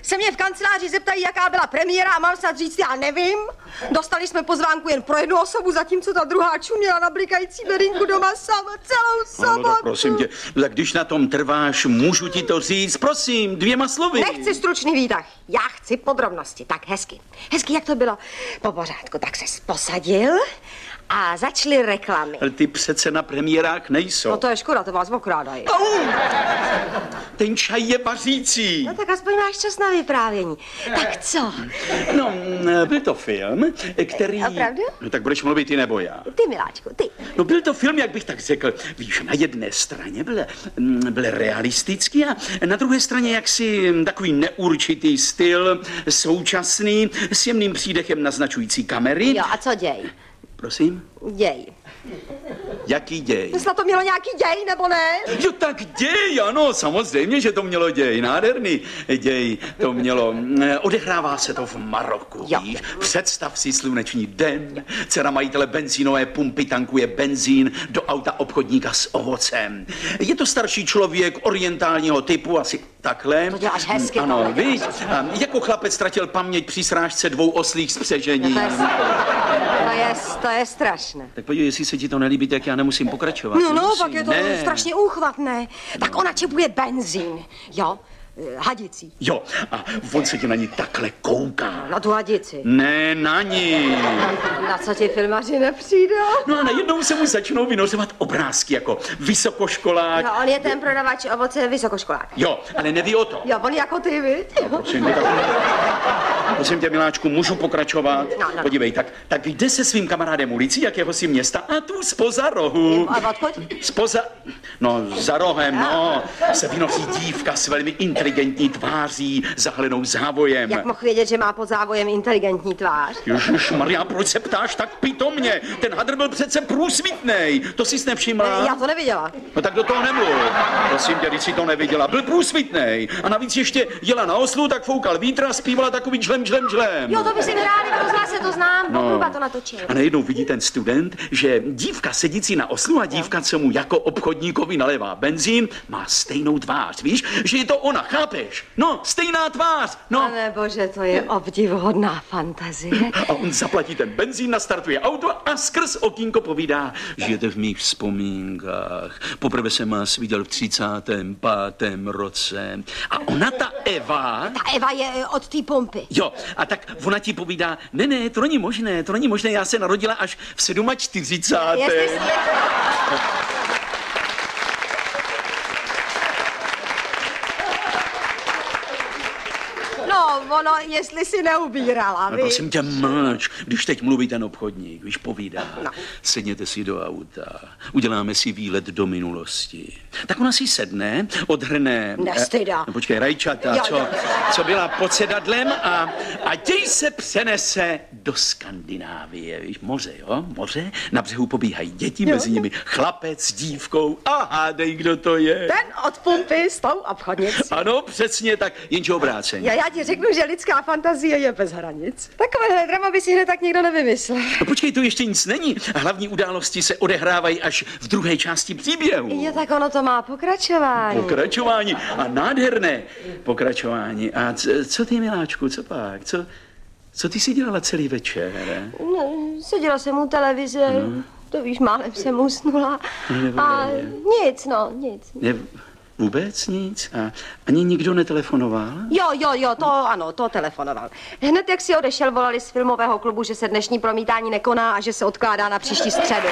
Se mě v kanceláři zeptají, jaká byla premiéra a mám snad říct, já nevím. Dostali jsme pozvánku jen pro jednu osobu, zatímco ta druhá čuměla na blikající bedínku doma sama celou sobotu. No, prosím tě, tak když na tom trváš, můžu ti to říct, prosím, 2 slovy. Nechci stručný výtah, já chci podrobnosti. Tak hezky, jak to bylo po pořádku, tak ses posadil a začaly reklamy. Ale ty přece na premiérách nejsou. No to je škoda, to vás okrádají. Ten čaj je vařící. No tak aspoň máš čas na vyprávění. Tak co? No, byl to film, který... Opravdu? No tak budeš mluvit ty nebo já? Ty, miláčku, ty. No byl to film, jak bych tak řekl, víš, na jedné straně byl realistický a na druhé straně jaksi takový neurčitý styl, současný, s jemným přídechem naznačující kamery. Jo, a co děj? Prosím? Děj. Jaký děj? Snad to mělo nějaký děj, nebo ne? Jo, tak děj, ano, samozřejmě, že to mělo děj, nádherný děj to mělo. Odehrává se to v Maroku, jo. Víš? Představ si slunečný den, dcera majitele benzínové pumpy tankuje benzín do auta obchodníka s ovocem. Je to starší člověk orientálního typu, asi takhle. To děláš hezky. Ano, víš, jako chlapec ztratil paměť při srážce 2 oslích spřežení. To je strašné. Tak podívej, jestli se ti to nelíbí, tak já nemusím pokračovat. No, pak je to strašně úchvatné. Tak ona čepuje benzín, jo? Hadicí. Jo, a on se ti na ní takhle kouká. Na tu hadici. Ne, na ní. Na co ti filmaři nepřijdou? No a najednou se mu začnou vynořovat obrázky jako vysokoškolák. No, on je ten prodavač ovoce vysokoškolák. Jo, ale neví o to. Jo, on jako ty, viď? Prosím tě, miláčku, můžu pokračovat? No. Podívej, tak jde se svým kamarádem ulicí, jakéhosi města, a tu zpoza rohu. A odkud? Za rohem, se vynoří dívka s velmi inteligentní tváří, zahalenou závojem. Jak mohl vědět, že má pod závojem inteligentní tvář? Ježišmarja, proč se ptáš tak pitomně? Ten hadr byl přece průsvitnej. To jsi nevšimla? Já to neviděla. No tak do toho nemluv. Prosím tě, když jsi to neviděla. Byl průsvitnej. A navíc ještě jela na oslu, tak foukal vítr a zpívala takový žlem. Jo, to by si vyhráli, to znám, Kuba to natočil. A najednou vidí ten student, že dívka sedící na oslu a dívka, co mu jako obchodníkovi nalévá benzín, má stejnou tvář, víš? Že je to ona, chápeš? No, stejná tvář, no. Pane bože, to je obdivuhodná fantazie. A on zaplatí ten benzín, nastartuje auto a skrz okýnko povídá: žijete v mých vzpomínkách. Poprvé jsem vás viděl v 35. roce. A ona, ta Eva... Ta Eva je od té pumpy. Jo, a tak ona ti povídá: ne, to není možné, já se narodila až v 47. No, ono, jestli si neubírala, víš? Prosím tě, mlč, když teď mluví ten obchodník, víš, povídá. No. Sedněte si do auta, uděláme si výlet do minulosti. Tak ona si sedne, odhrne... Nestyda. Počkej, rajčata, co byla pod sedadlem a děj se přenese do Skandinávie, víš, moře, jo, moře, na břehu pobíhají děti, mezi nimi chlapec s dívkou a hádej, kdo to je. Ten od pumpy s tou obchodnicí. Ano, přesně tak, jenže obráceně. Já ti řeknu, že lidská fantazie je bez hranic. Takovéhle drama by si hned tak nikdo nevymyslel. No počkej, to ještě nic není. Hlavní události se odehrávají až v druhé části příběhu. Jo, tak ono to má pokračování. Pokračování a nádherné pokračování. A co ty, miláčku, co pak? Co ty si dělala celý večer? No, seděla jsem u televize, to víš, málem jsem usnula. A nic. Vůbec nic? A ani nikdo netelefonoval? Jo, to telefonoval. Hned jak si odešel, volali z filmového klubu, že se dnešní promítání nekoná a že se odkládá na příští středu.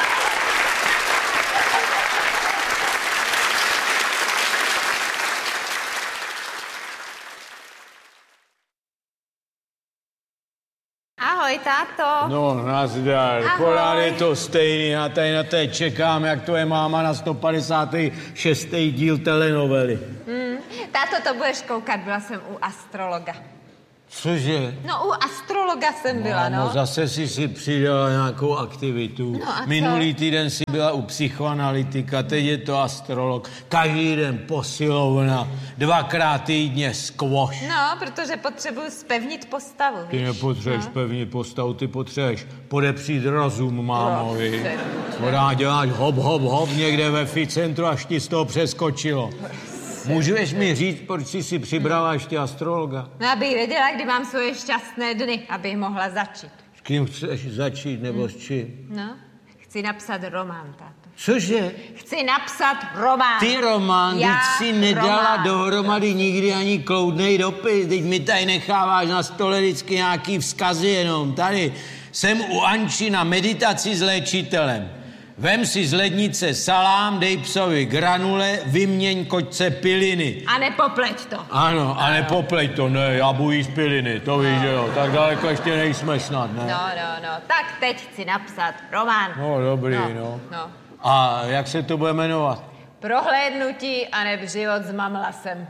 Ahoj, táto. No, nazdar. Pořád je to stejný. Já tady na té čekám, jak to je máma na 156. díl telenovely. Táto, to budeš koukat, byla jsem u astrologa. Cože? No, u astrologa jsem byla, no. Zase si přidala nějakou aktivitu. No a co? Minulý týden si byla u psychoanalytika, teď je to astrolog. Každý den posilovna, 2krát týdně squash. No, protože potřebuji spevnit postavu, víš? Ty nepotřebuješ pevnit postavu, ty potřebuješ podepřít rozum mámovi. Podá děláš hop někde ve ficentru, až ti z toho přeskočilo. Můžeš mi říct, proč jsi si přibrala ještě astrologa? No, abych věděla, kdy mám svoje šťastné dny, abych mohla začít. S kým chceš začít, nebo s čím? No, chci napsat román, táto. Cože? Chci napsat román. Ty román, teď si nedala dohromady nikdy ani kloudnej dopis, teď mi tady necháváš na stole vždycky nějaký vzkazy jenom. Tady jsem u Anči na meditaci s léčitelem. Vem si z lednice salám, dej psovi granule, vyměň kočce piliny. A nepopleť to. Ano, a nepopleť to, ne, já budu jíst piliny, to víš, že jo, tak daleko ještě nejsme snad, ne? No, tak teď chci napsat román. No, dobrý, no. A jak se to bude jmenovat? Prohlédnutí aneb život s mamlasem.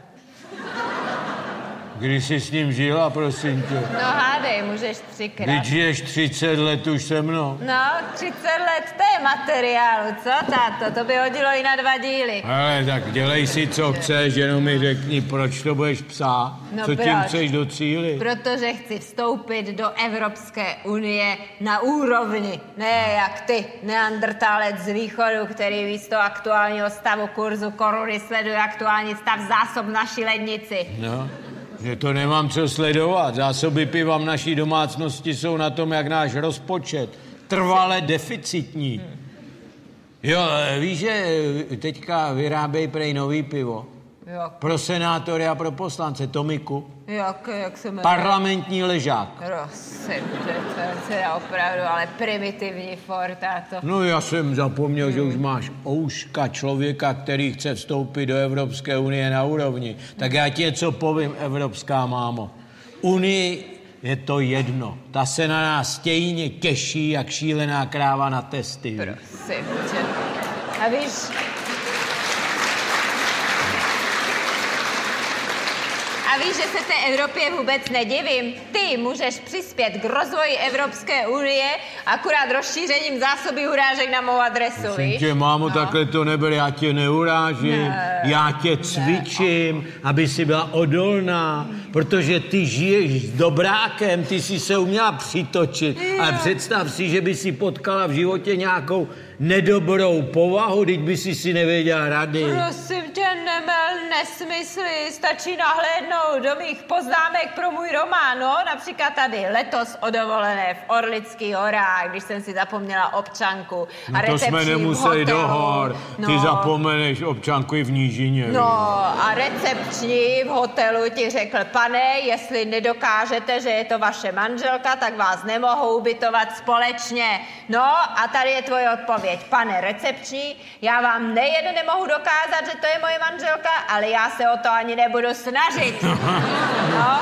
Když jsi s ním žila, prosím tě? No hádej, můžeš 3krát. Když žiješ 30 let už se mnou. No, 30 let, to je materiálu, co, táto? To by hodilo i na 2 díly. Hele, tak dělej si, co chceš, jenom mi řekni, proč to budeš psát. No, co proč? tím chceš docílit? Protože chci vstoupit do Evropské unie na úrovni. Ne jak ty, neandertálec z východu, který místo aktuálního stavu kurzu koruny sleduje aktuální stav zásob v naší lednici. No, že to nemám co sledovat. Zásoby piva v naší domácnosti jsou na tom, jak náš rozpočet. Trvale deficitní. Jo, víš, že teďka vyrábějí prej nový pivo. Jak? Pro senátory a pro poslance, Tomiku. Jak se jmenuje? Parlamentní ležák. Prosím, to je opravdu, ale primitivní táto. No já jsem zapomněl, že už máš ouška člověka, který chce vstoupit do Evropské unie na úrovni. Tak já ti něco povím, evropská mámo. Unii je to jedno. Ta se na nás stejně těší, jak šílená kráva na testy. Prosím tě. A víš... A víš, že se té Evropě vůbec nedivím? Ty můžeš přispět k rozvoji Evropské unie akurát rozšířením zásoby urážek na mou adresu, víš? Tě, mámo, takhle to neber, já tě neurážím, já tě cvičím, aby si byla odolná, protože ty žiješ s dobrákem, ty si se uměla přitočit, ale představ si, že by si potkala v životě nějakou nedobrou povahu, teď by si nevěděla rady. Prosím tě, nemel nesmysly, stačí nahlédnout do mých poznámek pro můj román, no, například tady letos o dovolené v Orlických horách, když jsem si zapomněla občanku a to jsme nemuseli do hor, ty zapomeneš občanku i v nížině. No a recepční v hotelu ti řekl, pane, jestli nedokážete, že je to vaše manželka, tak vás nemohou ubytovat společně. No a tady je tvoje odpověď. Pane recepční, já vám nejen nemohu dokázat, že to je moje manželka, ale já se o to ani nebudu snažit. No.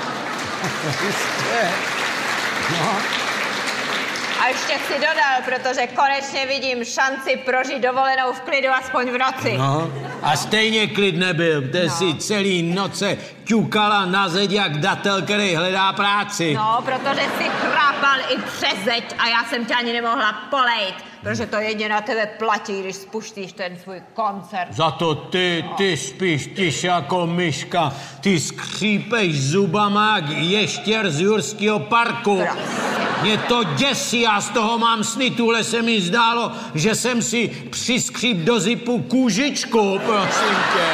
A ještě si dodal, protože konečně vidím šanci prožít dovolenou v klidu aspoň v noci. No, a stejně klid nebyl, protože si celý noce ťukala na zeď jak datel, který hledá práci. No, protože si chrápal i přes zeď a já jsem tě ani nemohla polejt, protože to jedině na tebe platí, když spuštíš ten svůj koncert. Za to ty spíš tiš jako myška, ty skřípeš zubama jak ještěr z Jurského parku. Mě to děsí, já z toho mám sny, tuhle se mi zdálo, že jsem si přiskříp do zipu kůžičku, prosím tě.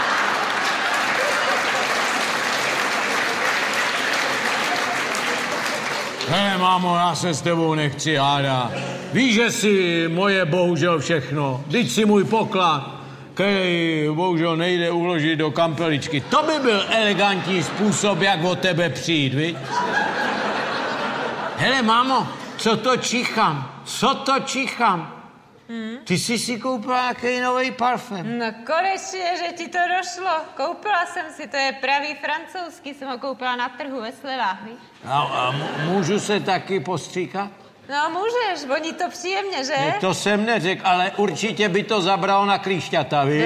Hele, mámo, já se s tebou nechci hádat. Víš, že jsi moje bohužel všechno. Vždyť si můj poklad, který bohužel nejde uložit do kampeličky. To by byl elegantní způsob, jak o tebe přijít, viď? Hele, mámo, co to čichám? Ty jsi si koupila nějaký nový parfém. No konečně, že ti to došlo. Koupila jsem si, to je pravý francouzský, jsem ho koupila na trhu ve slevách, víš? A můžu se taky postříkat? No můžeš, voní to příjemně, že? To jsem neřekl, ale určitě by to zabralo na klíšťata, víš?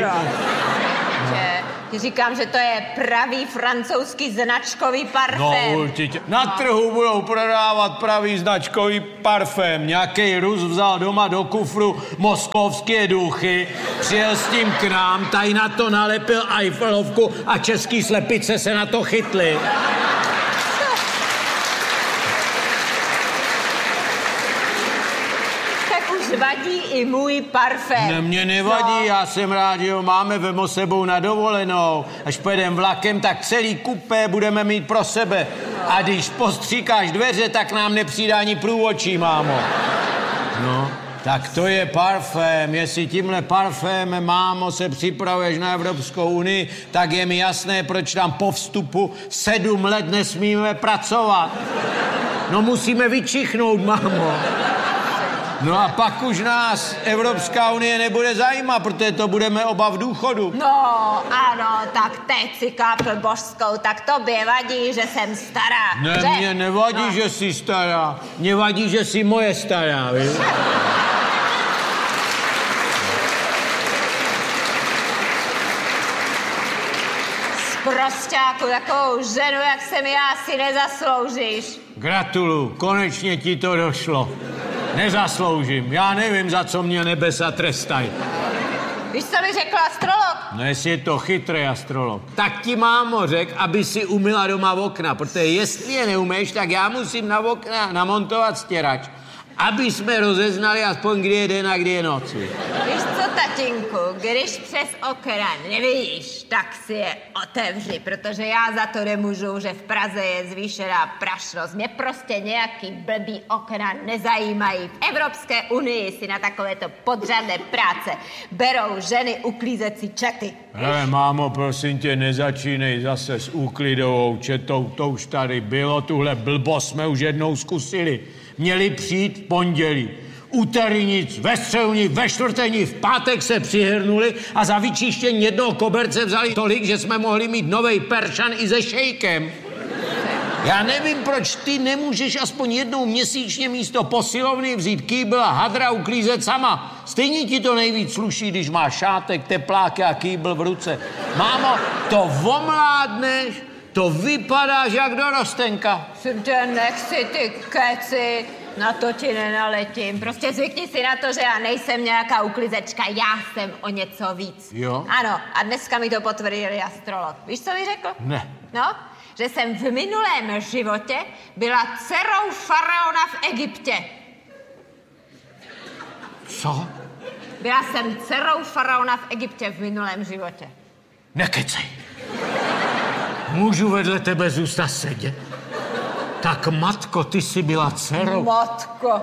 Ti říkám, že to je pravý francouzský značkový parfém. No určitě. Na trhu budou prodávat pravý značkový parfém. Nějaký Rus vzal doma do kufru moskovské duchy, přijel s tím k nám, tady na to nalepil Eiffelovku a český slepice se na to chytly. Tak už vadí i můj parfém. Ne, mě nevadí, já jsem rád, že ho máme, vemo sebou na dovolenou. Až pojedeme vlakem, tak celý kupé budeme mít pro sebe. A když postříkáš dveře, tak nám nepřijde ani průvočí, mámo. No, tak to je parfém. Jestli tímhle parfémem, mámo, se připravuješ na Evropskou unii, tak je mi jasné, proč tam po vstupu 7 let nesmíme pracovat. No musíme vyčichnout, mámo. No a pak už nás Evropská unie nebude zajímat, protože to budeme oba v důchodu. No, ano, tak teď si kápl božskou, tak tobě vadí, že jsem stará. Ne, že? mně nevadí, že jsi stará. Mně vadí, že jsi moje stará, víš? Prosťáku, takovou ženu, jak jsem já, si nezasloužíš. Gratuluju, konečně ti to došlo. Nezasloužím, já nevím, za co mě nebesa trestají. Víš, co mi řekl astrolog? No jestli je to chytrý astrolog. Tak ti mámo řek, aby si umyla doma okna, protože jestli je neumíš, tak já musím na okna namontovat stěrač, aby jsme rozeznali aspoň, kdy je den a kdy je noc. Víš co, tatínku, když přes okna nevidíš, tak si je otevři, protože já za to nemůžu, že v Praze je zvýšená prašnost. Mě prostě nějaký blbý okna nezajímají. V Evropské unii si na takovéto podřadné práce berou ženy uklízet si čety. Hele, mámo, prosím tě, nezačínej zase s úklidovou četou, to už tady bylo, tuhle blbost jsme už jednou zkusili. Měli přijít v pondělí. Úterý nic, ve středu nic, ve čtvrtek nic, v pátek se přihrnuli a za vyčištění jednoho koberce vzali tolik, že jsme mohli mít novej peršan i se šejkem. Já nevím, proč ty nemůžeš aspoň jednou měsíčně místo posilovny vzít kýbl a hadra uklízet sama. Stejně ti to nejvíc sluší, když máš šátek, tepláky a kýbl v ruce. Mámo, to omládneš, to vypadáš jak dorostenka. Jsem tě, nech si ty keci, na to ti nenaletím. Prostě zvykni si na to, že já nejsem nějaká uklizečka, já jsem o něco víc. Jo? Ano, a dneska mi to potvrdil astrolog. Víš, co mi řekl? Ne. No, že jsem v minulém životě byla dcerou faraona v Egyptě. Co? Byla jsem dcerou faraona v Egyptě v minulém životě. Nekecej. Můžu vedle tebe zůstat sedět? Tak matko, ty jsi byla dcerou. Matko.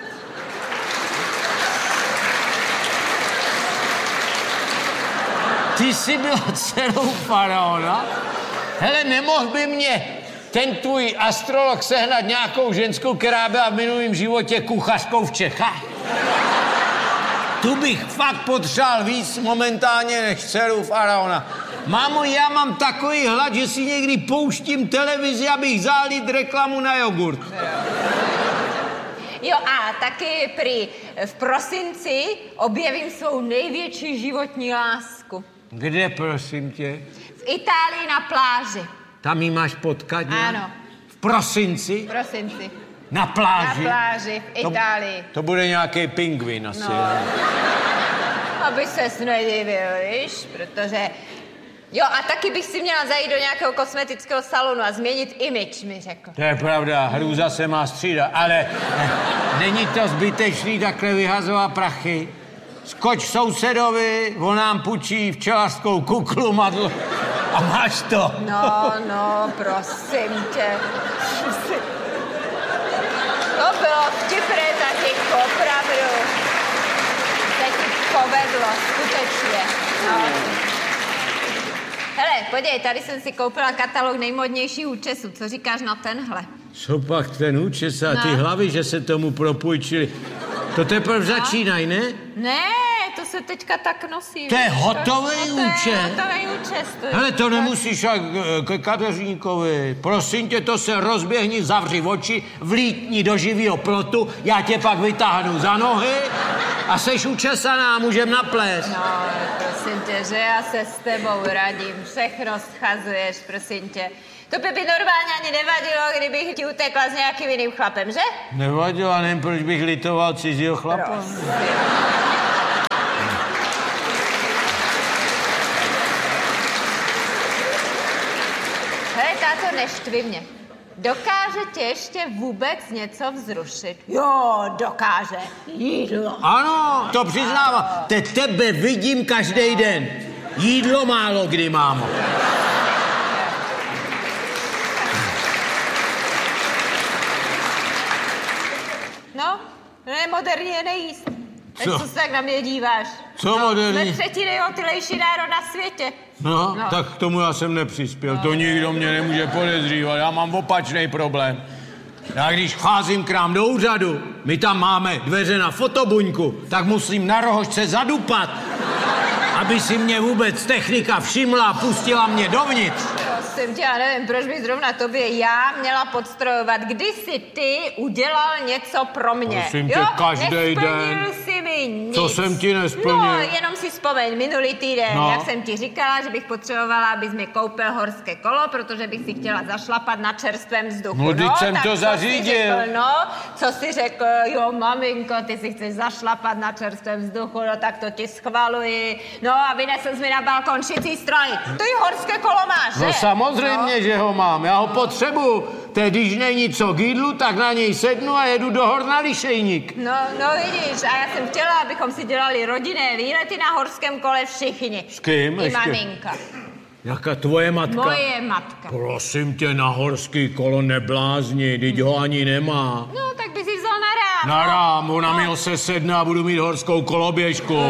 Ty jsi byla dcerou faraona? Hele, nemohl by mě ten tvůj astrolog sehnat nějakou ženskou, která byla v minulém životě kuchařkou v Čechách? Tu bych fakt potřeboval víc momentálně než dceru faraona. Mámo, já mám takový hlad, že si někdy pouštím televizi, abych zálít reklamu na jogurt. Jo, a taky prý v prosinci objevím svou největší životní lásku. Kde, prosím tě? V Itálii na pláži. Tam jí máš potkat nějak? Ano. V prosinci? V prosinci. Na pláži? Na pláži v Itálii. To bude nějaký pingvin asi. No. Aby ses nedivil, víš, protože... Jo, a taky bych si měla zajít do nějakého kosmetického salonu a změnit image, mi řekl. To je pravda, hrůza se má střídat, ale není to zbytečný takhle vyhazovat prachy. Skoč sousedovi, on nám půjčí včelařskou kuklu, madlo a máš to. No, prosím tě. To bylo vtipné, tatínko, opravdu. Se ti povedlo, skutečně. No. Hele, podívej, tady jsem si koupila katalog nejmodnějších účesů. Co říkáš na tenhle? Co pak ten účes a ty hlavy, že se tomu propůjčili. To teprve začínají, ne? Ne, to se teďka tak nosí. To je hotový účes. To je hotový účes. Hele, to nemusíš ke kadeřníkovi. Prosím tě, to se rozběhni, zavři oči, vlítni do živýho plotu, já tě pak vytáhnu za nohy a seš učesaná, můžem naplést. No, prosím tě, že já se s tebou radím, všechno schazuješ, prosím tě. To by normálně ani nevadilo, kdybych ti utekla s nějakým jiným chlapem, že? Nevadilo, a nevím, proč bych litoval cizího chlapa. Hele, táto, neštvi mě. dokáže tě ještě vůbec něco vzrušit? Jo, dokáže. Jídlo. Ano, to přiznávám. Tebe vidím každý den. Jídlo málo kdy mám. No, ne, moderní je nejíst. Co? Co se tak na mě díváš? Co moderní? Jsme třetí nejotilejší národ na světě. No, tak k tomu já jsem nepřispěl. To nikdo mě nemůže podezřívat. Já mám opačný problém. Já když vcházím k nám do úřadu, my tam máme dveře na fotobuňku, tak musím na rohožce zadupat, aby si mě vůbec technika všimla a pustila mě dovnitř. Prosím tě, já nevím, proč by zrovna tobě já měla podstrojovat. Kdy jsi ty udělal něco pro mě? Prosím tě, každý den. Nesplnil jsi mi nic. Co jsem ti nesplnil? No, jenom si vzpomeň, minulý týden, jak jsem ti říkala, že bych potřebovala, abys mi koupil horské kolo, protože bych si chtěla zašlapat na čerstvém vzduchu. No, teď jsem to zařídil. Co jsi řekl? Jo, maminko, ty si chceš zašlapat na čerstvém vzduchu, no tak to ti schvaluji. No a vynesl jsi mi na balkon šicí stroj. To i horské kolo máš, no, že? Samozřejmě, že ho mám. Já ho potřebuju. Když není co k jídlu, tak na něj sednu a jedu do hor na Lišejník. No vidíš, a já jsem chtěla, abychom si dělali rodinné výlety na horském kole všichni. S kým I ještě? maminka. Jaká tvoje matka? Moje matka. Prosím tě, na horský kolo neblázni, teď ho ani nemá. No, tak by si vzal na rám. Na rám, ona mi ho sesedne a budu mít horskou koloběžku.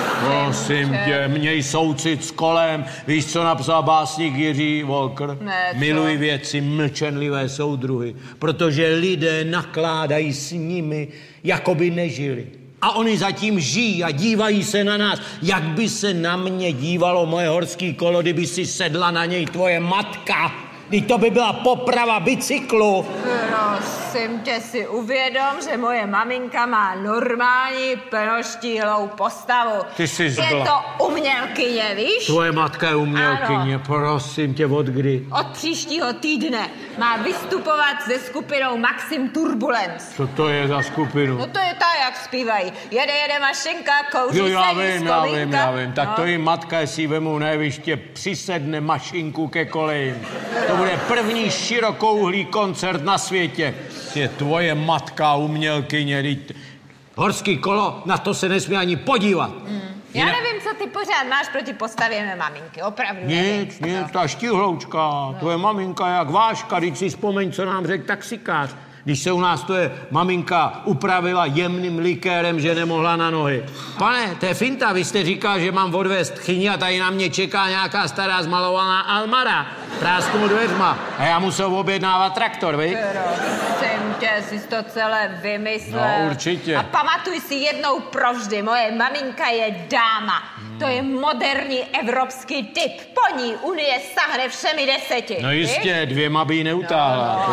Prosím tě, měj soucit s kolem. Víš, co napsal básník Jiří Walker? Ne, co? Miluj věci mlčenlivé soudruhy, protože lidé nakládají s nimi, jako by nežili. A oni zatím žijí a dívají se na nás. Jak by se na mě dívalo moje horský kolo, kdyby si sedla na něj tvoje matka? Teď to by byla poprava bicyklu. Prosím tě, si uvědom, že moje maminka má normální plnoštíhlou postavu. Ty jsi Je zbla. to umělkyně, víš? Tvoje matka je umělkyně, Ano. prosím tě, od kdy? Od příštího týdne má vystupovat se skupinou Maxim Turbulence. Co to je za skupinu? No to je ta, jak zpívají. Jede mašinka, kouří Jo, se já jí vím. Tak no. to jí matka, jestli jí vemu na jeviště, přisedne mašinku ke kolejím. To bude první širokouhlý koncert na světě. Je tvoje matka umělkyně. Horský kolo, na to se nesmí ani podívat. Já nevím, co ty pořád máš proti postavě mé maminky, opravdu Nic, ta štíhloučka, tvoje maminka jak váška, když si vzpomeň, co nám řekl taxikář. Když se u nás tvoje maminka upravila jemným likérem, že nemohla na nohy. Pane, to je finta, vy jste říkal, že mám odvést chyni a tady na mě čeká nějaká stará zmalovaná Almara. Prásknu dveřma a já musel objednávat traktor, viď? Prosím tě, jsi to celé vymyslel. No, určitě. A pamatuj si jednou provždy, moje maminka je dáma. To je moderní evropský typ. Po ní Unie sahne všemi 10. No jistě, 2 by ji neutáhla.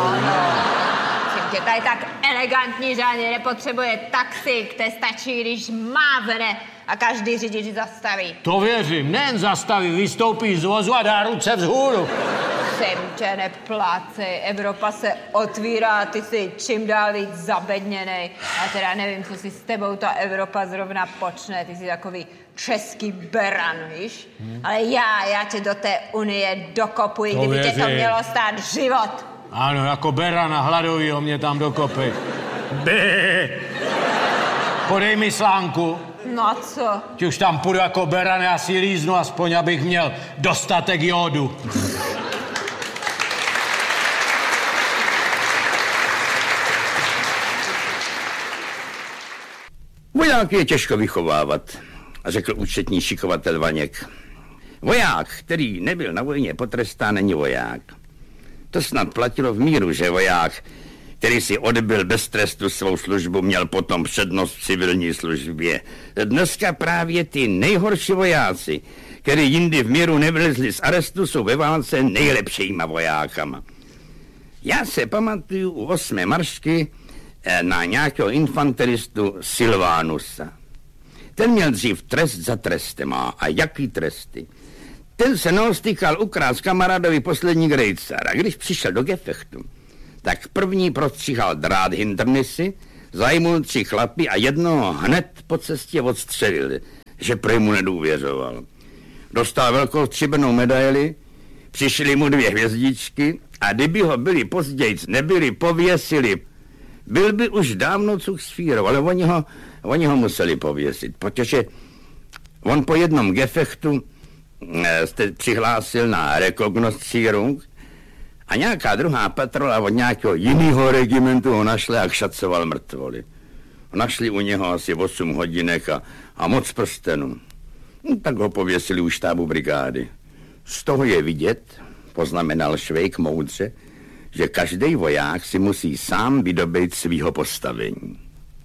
Tě, ta je tak elegantní, že ani nepotřebuje taxi, které stačí, když mávne a každý řidič zastaví. To věřím, nejen zastaví, vystoupí z vozu a dá ruce vzhůru. Jsem tě neplácej, Evropa se otvírá a ty jsi čím dál víc zabedněnej. A teda nevím, co si s tebou ta Evropa zrovna počne, ty jsi takový český beran, víš? Ale já tě do té Unie dokopuji, To kdyby tě to věřím. mělo stát život. Ano, jako berana hladovýho mě tam dokopy. Podej mi slánku. No co? Ti už tam půjdu jako beran, já si líznu aspoň, abych měl dostatek jódu. Vojáky je těžko vychovávat, řekl účetní šikovatel Vaněk. Voják, který nebyl na vojně potrestán, není voják. To snad platilo v míru, že voják, který si odbyl bez trestu svou službu, měl potom přednost v civilní službě. Dneska právě ty nejhorší vojáci, který jindy v míru nevylezli z arestu, jsou ve válce nejlepšíma vojákama. Já se pamatuju u 8. maršky na nějakého infanteristu Silvánusa. Ten měl dřív trest za trestem. A jaký tresty? Ten se neostýkal ukrást kamarádovi poslední grejcar. A když přišel do gefechtu, tak první prostříhal drát hindernisy, zajmul 3 chlapy a jednoho hned po cestě odstřelil, že prej mu nedůvěřoval. Dostal velkou stříbrnou medaili, přišly mu 2 hvězdičky A kdyby ho byli pozdějc, nebyli pověsili, byl by už dávno cuk s fírou, ale oni ho museli pověsit, protože on po jednom gefechtu jste přihlásil na rekognoscírung a nějaká druhá patrola od nějakého jiného regimentu ho našli a kšacoval mrtvoli. Našli u něho asi 8 hodinek a moc prstenů. Tak ho pověsili u štábu brigády. Z toho je vidět, poznamenal Švejk moudře, že každý voják si musí sám vydobejt svýho postavení.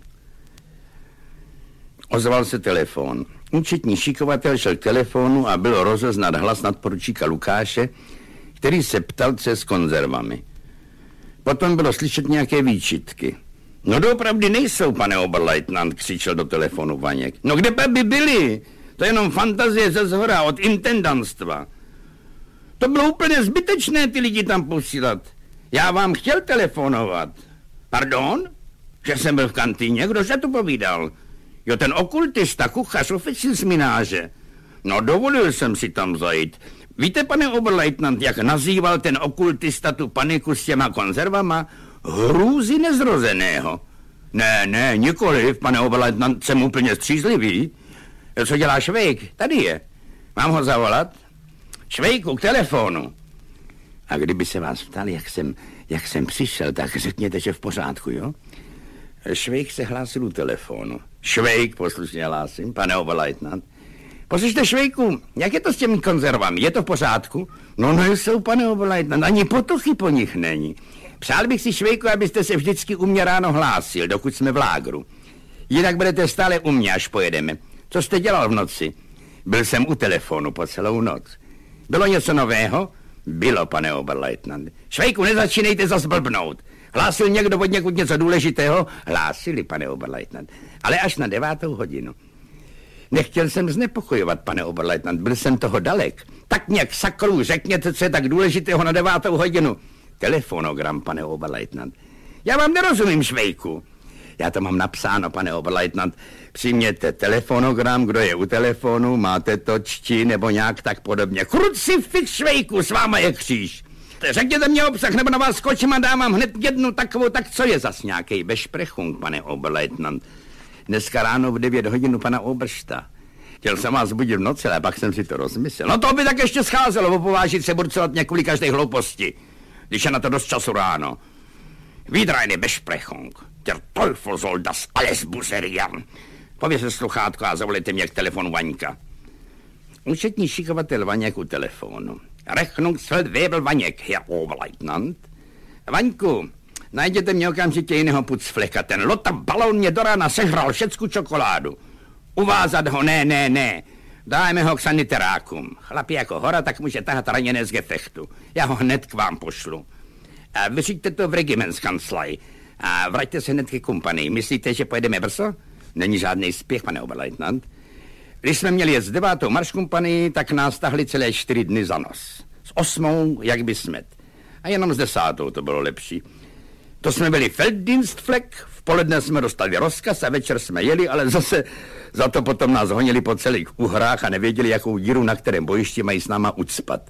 Ozval se telefon. Účetní šikovatel šel k telefonu a bylo rozeznat hlas nadporučíka Lukáše, který se ptal, co s konzervami. Potom bylo slyšet nějaké výčitky. No doopravdy nejsou, pane oberleutnant, křičel do telefonu Vaněk. No kde by byli? To je jenom fantazie ze zhora od intendantstva. To bylo úplně zbytečné ty lidi tam posílat. Já vám chtěl telefonovat. Pardon? Že jsem byl v kantýně? Kdo se to povídal? Jo, ten okultista, kuchař, oficil z mináře. No, dovolil jsem si tam zajít. Víte, pane oberleutnant, jak nazýval ten okultista tu paniku s těma konzervama? Hrůzy nezrozeného. Ne, nikoliv, pane oberleutnant, jsem úplně střízlivý. Co dělá Švejk? Tady je. Mám ho zavolat? Švejku, k telefonu. A kdyby se vás ptal, jak jsem přišel, tak řekněte, že v pořádku, jo? Švejk se hlásil u telefonu. Švejk, poslušně hlásím, pane oberleutnant. Poslyšte, Švejku, jak je to s těmi konzervami? Je to v pořádku? No nejsou, pane oberleutnant, ani potuchy po nich není. Přál bych si, Švejku, abyste se vždycky u mě ráno hlásil, dokud jsme v lágru. Jinak budete stále u mě, až pojedeme. Co jste dělal v noci? Byl jsem u telefonu po celou noc. Bylo něco nového? Bylo, pane oberleutnant. Švejku, nezačínejte zas blbnout. Hlásil někdo od někud něco důležitého? Hlásili, pane oberleutnant. Ale až na 9. hodinu. Nechtěl jsem znepokojovat, pane oberleutnant, byl jsem toho dalek. Tak nějak sakru, řekněte, co je tak důležitého na 9. hodinu. Telefonogram, pane oberleutnant. Já vám nerozumím, Švejku. Já to mám napsáno, pane oberleutnant. Přijměte telefonogram, kdo je u telefonu, máte to čti nebo nějak tak podobně. Krucifix, Švejku, s váma je kříž. Řekněte mě obsah, nebo na vás skočím a dám vám hned jednu takovou, tak co je zas nějakej bešprechung, pane oberleutnant. Dneska ráno v 9 hodin pana Obersta. Chtěl jsem vás budit v noci, ale pak jsem si to rozmyslel. No to by tak ještě scházelo, opovážit se burcovat několik každé hlouposti, když je na to dost času ráno. Výdrajný Besprechung. Der Teufel soll das alles buzerieren. Pověste sluchátko a zavolejte mě k telefonu Vaňka. Účetní šikovatel Vaněk u telefonu. Rechnungsfeldwebel Vaněk, Herr Oberleutnant. Vaňku, najděte mě okamžitě jiného pucfleka. Ten Lothar Balon mě do rána sežral všecku čokoládu. Uvázat ho, ne. Dáme ho k saniterákům. Chlap je jako hora, tak může tahat raněné z gefechtu. Já ho hned k vám pošlu. A vyřiďte to v regimentskanzlei. A vraťte se hned ke kompanii. Myslíte, že pojedeme brzo? Není žádný spěch, pane oberleutnant. Když jsme měli jet s 9. marškompanii, tak nás tahli celé 4 dny za nos. S 8. jak by smet. A jenom s 10. to bylo lepší. To jsme byli Felddienstfleck, v poledne jsme dostali rozkaz a večer jsme jeli, ale zase za to potom nás honili po celých uhrách a nevěděli, jakou díru na kterém bojišti mají s náma ucpat.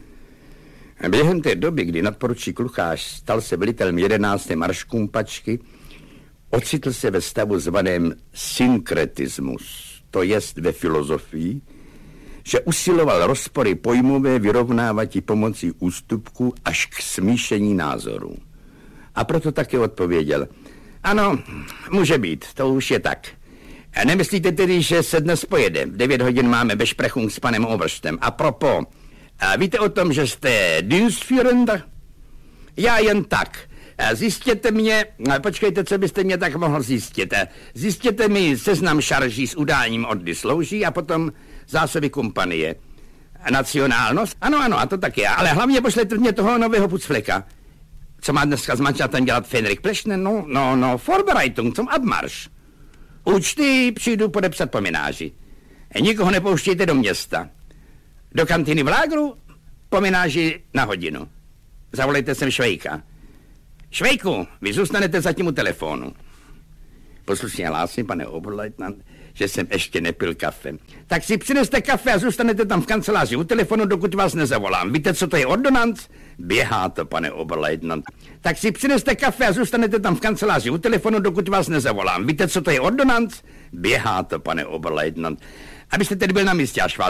Během té doby, kdy nadporučík Lukáš stal se velitelem 11. marškumpačky, ocitl se ve stavu zvaném synkretismus, to jest ve filozofii, že usiloval rozpory pojmové vyrovnávat pomocí ústupku až k smíšení názorů. A proto také odpověděl, ano, může být, to už je tak. A nemyslíte tedy, že se dnes pojede? V 9 hodin máme Besprechung s panem Oberstem. A propos, a víte o tom, že jste Dienstführender? Já jen tak. Zjistěte mě, počkejte, co byste mě tak mohl zjistit. Zjistěte mi seznam šarží s udáním, odkdy slouží a potom zásoby kompanie. Nacionálnost? Ano, a to taky. Ale hlavně pošlete mě toho nového pucfleka. Co má dneska s mančatem dělat Fenrik Plešne? No, Vorbereitung zum Abmarsch. Účty přijdu podepsat po mináži. Nikoho nepouštějte do města. Do kantýny v lágru, po mináži na hodinu. Zavolejte sem Švejka. Švejku, vy zůstanete zatím u telefonu. Poslušně hlásím, pane oberleutnant, že jsem ještě nepil kafe. Tak si přineste kafe a zůstanete tam v kanceláři u telefonu, dokud vás nezavolám. Víte, co to je ordonanc? Běhá to, pane oberleutnant. Tak si přineste kafe a zůstanete tam v kanceláři u telefonu, dokud vás nezavolám. Víte, co to je ordonanc? Běhá to, pane oberleutnant. Abyste tedy byl na místě, až vás